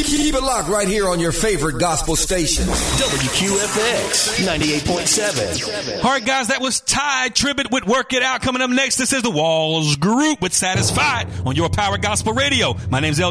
Keep it locked right here on your favorite gospel station. WQFX 98.7. All right, guys, that was Ty Tribbett with Work It Out. Coming up next, this is the Walls Group with Satisfied on your Power Gospel Radio. My name's LJ.